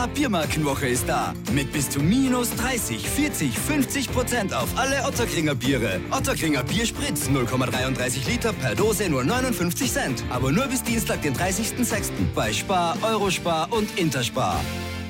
Biermarkenwoche ist da. Mit bis zu minus 30, 40, 50% auf alle Ottakringer Biere. Ottakringer Bierspritz 0,33 Liter per Dose nur 59 Cent. Aber nur bis Dienstag, den 30.06. bei Spar, Eurospar und Interspar.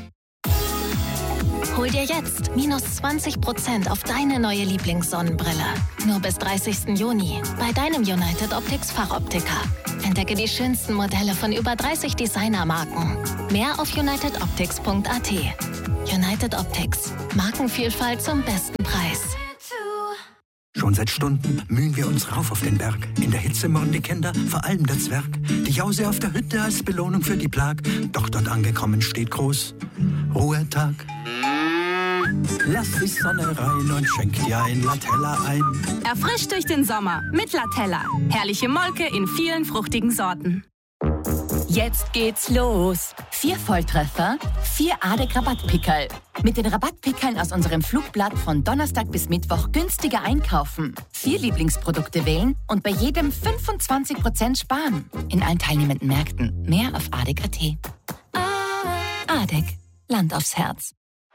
Hol dir jetzt minus 20% auf deine neue Lieblingssonnenbrille. Nur bis 30. Juni bei deinem United Optics Fachoptiker. Entdecke die schönsten Modelle von über 30 Designermarken. Mehr auf unitedoptics.at. United Optics. Markenvielfalt zum besten Preis. Schon seit Stunden mühen wir uns rauf auf den Berg. In der Hitze murren die Kinder, vor allem der Zwerg. Die Jause auf der Hütte als Belohnung für die Plag. Doch dort angekommen steht groß Ruhetag. Lass die Sonne rein und schenk dir ein Latella ein. Erfrischt durch den Sommer mit Latella. Herrliche Molke in vielen fruchtigen Sorten. Jetzt geht's los. 4 Volltreffer, 4 ADEC-Rabattpickerl. Mit den Rabattpickerln aus unserem Flugblatt von Donnerstag bis Mittwoch günstiger einkaufen. 4 Lieblingsprodukte wählen und bei jedem 25% sparen. In allen teilnehmenden Märkten. Mehr auf ADEC.at. ADEC. Land aufs Herz.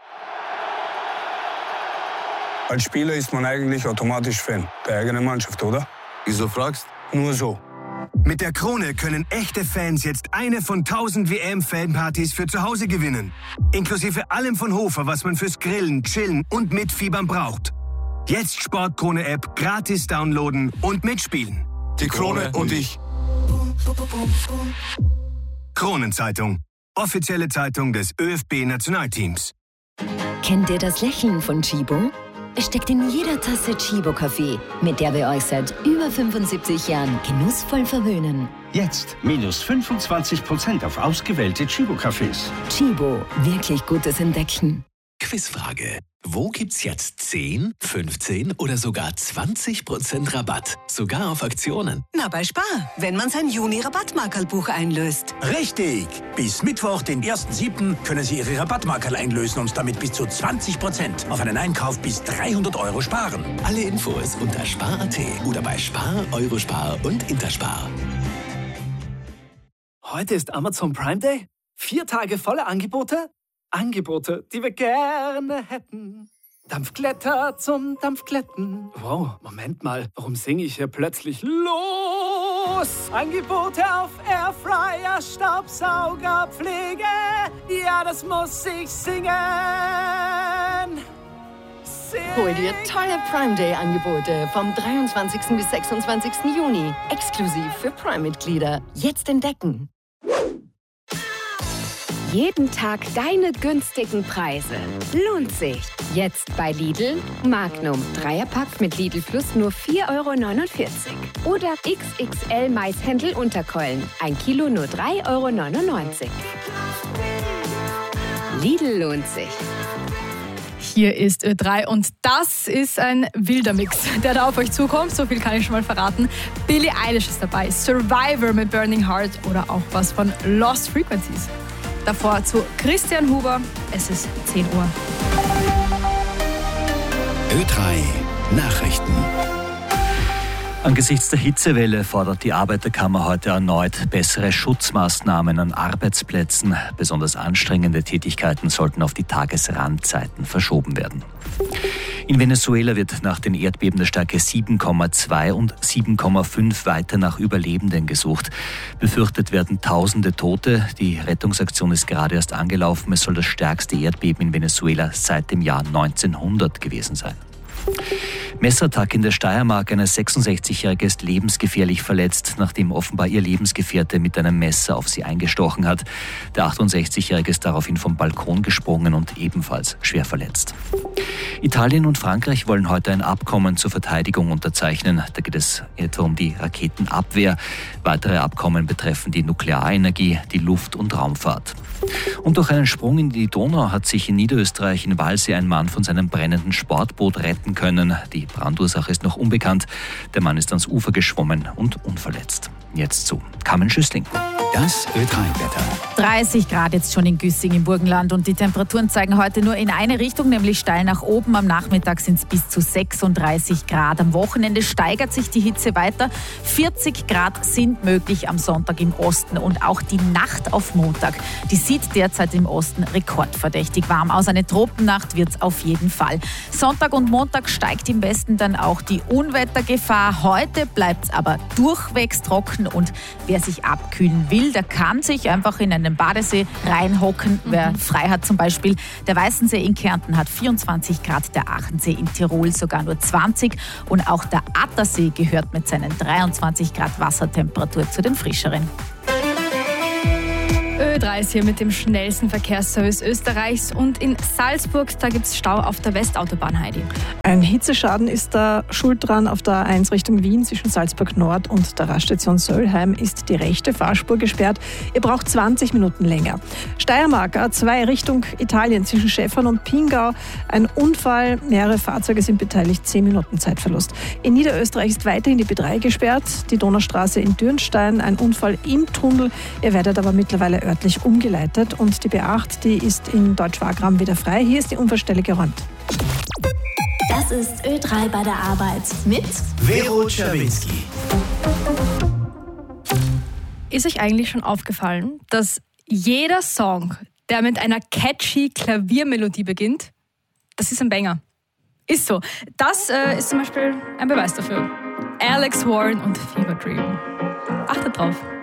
Als Spieler ist man eigentlich automatisch Fan der eigenen Mannschaft, oder? Wieso fragst? Nur so. Mit der Krone können echte Fans jetzt eine von 1000 WM-Fanpartys für zu Hause gewinnen. Inklusive allem von Hofer, was man fürs Grillen, Chillen und Mitfiebern braucht. Jetzt Sportkrone-App gratis downloaden und mitspielen. Die Krone und ich. Kronenzeitung. Offizielle Zeitung des ÖFB-Nationalteams. Kennt ihr das Lächeln von Chibo? Es steckt in jeder Tasse Chibo-Kaffee, mit der wir euch seit über 75 Jahren genussvoll verwöhnen. Jetzt minus 25% auf ausgewählte Chibo-Cafés. Chibo, wirklich gutes Entdecken. Quizfrage. Wo gibt's jetzt 10, 15 oder sogar 20% Rabatt? Sogar auf Aktionen. Na, bei Spar, wenn man sein Juni-Rabattmarkerlbuch einlöst. Richtig! Bis Mittwoch, den 1.7. können Sie Ihre Rabattmarkerl einlösen und damit bis zu 20% auf einen Einkauf bis 300 € sparen. Alle Infos unter Spar.at oder bei Spar, Eurospar und Interspar. Heute ist Amazon Prime Day. 4 Tage volle Angebote. Angebote, die wir gerne hätten. Dampfglätter zum Dampfglätten. Wow, Moment mal, warum singe ich hier plötzlich los? Angebote auf Airfryer, Staubsauger, Pflege. Ja, das muss ich singen. Hol dir tolle Prime Day Angebote vom 23. bis 26. Juni. Exklusiv für Prime-Mitglieder. Jetzt entdecken. Jeden Tag deine günstigen Preise. Lohnt sich. Jetzt bei Lidl. Magnum 3er-Pack mit Lidl Plus nur 4,49 €. Oder XXL Maishändel Unterkeulen. 1 Kilo nur 3,99 €. Lidl lohnt sich. Hier ist Ö3 und das ist ein wilder Mix, der da auf euch zukommt. So viel kann ich schon mal verraten. Billie Eilish ist dabei, Survivor mit Burning Heart oder auch was von Lost Frequencies. Davor zu Christian Huber. Es ist 10 Uhr. Ö3 Nachrichten. Angesichts der Hitzewelle fordert die Arbeiterkammer heute erneut bessere Schutzmaßnahmen an Arbeitsplätzen. Besonders anstrengende Tätigkeiten sollten auf die Tagesrandzeiten verschoben werden. In Venezuela wird nach den Erdbeben der Stärke 7,2 und 7,5 weiter nach Überlebenden gesucht. Befürchtet werden Tausende Tote. Die Rettungsaktion ist gerade erst angelaufen. Es soll das stärkste Erdbeben in Venezuela seit dem Jahr 1900 gewesen sein. Messerattacke in der Steiermark. Eine 66-Jährige ist lebensgefährlich verletzt, nachdem offenbar ihr Lebensgefährte mit einem Messer auf sie eingestochen hat. Der 68-Jährige ist daraufhin vom Balkon gesprungen und ebenfalls schwer verletzt. Italien und Frankreich wollen heute ein Abkommen zur Verteidigung unterzeichnen. Da geht es etwa um die Raketenabwehr. Weitere Abkommen betreffen die Nuklearenergie, die Luft- und Raumfahrt. Und durch einen Sprung in die Donau hat sich in Niederösterreich in Walsee ein Mann von seinem brennenden Sportboot retten können. Die Brandursache ist noch unbekannt. Der Mann ist ans Ufer geschwommen und unverletzt. Jetzt zu Carmen Schüssling. Das Ö3-Wetter. 30 Grad jetzt schon in Güssing im Burgenland und die Temperaturen zeigen heute nur in eine Richtung, nämlich steil nach oben. Am Nachmittag sind es bis zu 36 Grad. Am Wochenende steigert sich die Hitze weiter. 40 Grad sind möglich am Sonntag im Osten und auch die Nacht auf Montag. Die sieht derzeit im Osten rekordverdächtig warm aus. Eine Tropennacht wird es auf jeden Fall. Sonntag und Montag steigt im Westen dann auch die Unwettergefahr. Heute bleibt es aber durchwegs trocken und wer sich abkühlen will, der kann sich einfach in einen Badesee reinhocken, wer frei hat zum Beispiel. Der Weißensee in Kärnten hat 24 Grad, der Achensee in Tirol sogar nur 20 und auch der Attersee gehört mit seinen 23 Grad Wassertemperatur zu den frischeren. Ö3 ist hier mit dem schnellsten Verkehrsservice Österreichs und in Salzburg, da gibt es Stau auf der Westautobahn, Heidi. Ein Hitzeschaden ist da schuld dran. Auf der A1 Richtung Wien zwischen Salzburg Nord und der Raststation Söllheim ist die rechte Fahrspur gesperrt. Ihr braucht 20 Minuten länger. Steiermark A2 Richtung Italien zwischen Schäffern und Pingau. Ein Unfall, mehrere Fahrzeuge sind beteiligt, 10 Minuten Zeitverlust. In Niederösterreich ist weiterhin die B3 gesperrt, die Donaustraße in Dürnstein, ein Unfall im Tunnel. Ihr werdet aber mittlerweile örtlich umgeleitet und die B8, die ist in Deutsch-Wagram wieder frei. Hier ist die Unfallstelle geräumt. Das ist Ö3 bei der Arbeit mit Vero Czerwinski. Ist euch eigentlich schon aufgefallen, dass jeder Song, der mit einer catchy Klaviermelodie beginnt, das ist ein Banger? Ist so. Das ist zum Beispiel ein Beweis dafür. Alex Warren und Fever Dream. Achtet drauf.